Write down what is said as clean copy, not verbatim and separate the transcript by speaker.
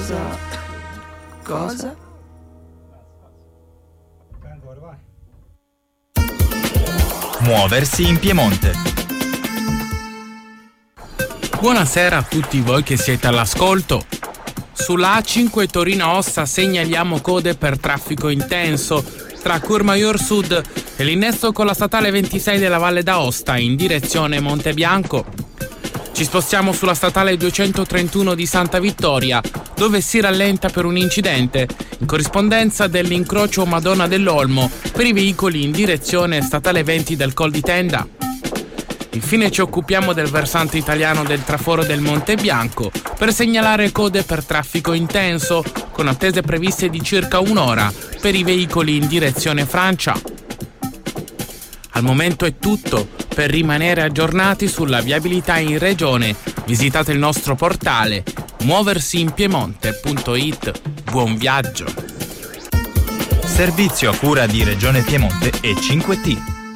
Speaker 1: Cosa?
Speaker 2: Muoversi in Piemonte.
Speaker 3: Buonasera a tutti voi che siete all'ascolto. Sulla A5 Torino-Ossa segnaliamo code per traffico intenso tra Courmayeur Sud e l'innesto con la statale 26 della Valle d'Aosta in direzione Montebianco. Ci spostiamo sulla statale 231 di Santa Vittoria, dove si rallenta per un incidente in corrispondenza dell'incrocio Madonna dell'Olmo per i veicoli in direzione statale 20 del Col di Tenda. Infine ci occupiamo del versante italiano del traforo del Monte Bianco per segnalare code per traffico intenso, con attese previste di circa un'ora per i veicoli in direzione Francia. Al momento è tutto. Per rimanere aggiornati sulla viabilità in regione, visitate il nostro portale muoversiinpiemonte.it. Buon viaggio!
Speaker 2: Servizio a cura di Regione Piemonte e 5T.